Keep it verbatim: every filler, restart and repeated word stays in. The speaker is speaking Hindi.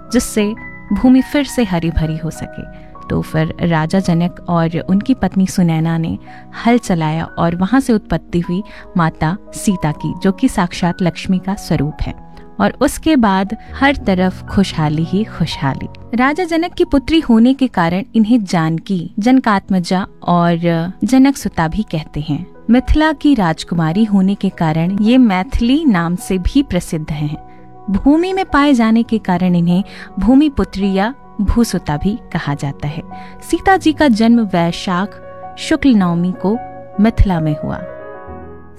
जिससे भूमि फिर से हरी भरी हो सके। तो फिर राजा जनक और उनकी पत्नी सुनैना ने हल चलाया और वहां से उत्पत्ति हुई माता सीता की, जो कि साक्षात लक्ष्मी का स्वरूप है। और उसके बाद हर तरफ खुशहाली ही खुशहाली। राजा जनक की पुत्री होने के कारण इन्हें जानकी, जनकात्मजा और जनक सुता भी कहते हैं। मिथिला की राजकुमारी होने के कारण ये मैथिली नाम से भी प्रसिद्ध हैं। भूमि में पाए जाने के कारण इन्हें भूमि पुत्री या भूसुता भी कहा जाता है। सीता जी का जन्म वैशाख शुक्ल नवमी को मिथिला में हुआ।